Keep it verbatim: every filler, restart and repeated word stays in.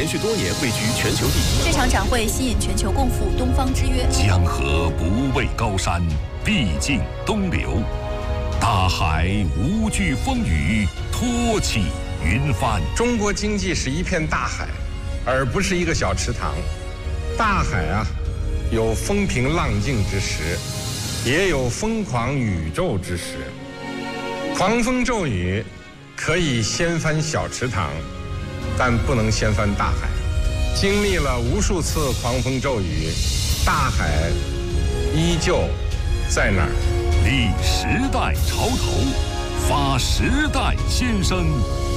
续多年位居全球第一。 这场展会吸引全球共赴东方之约。 江河不畏高山，必尽东流；大海无惧风雨，托起云帆。 中国经济是一片大海，而不是一个小池塘。大海啊，有风平浪静之时，也有疯狂宇宙之时。狂风骤雨可以掀翻小池塘，但不能掀翻大海。经历了无数次狂风骤雨，大海依旧在那儿。 立时代潮头，发时代先声。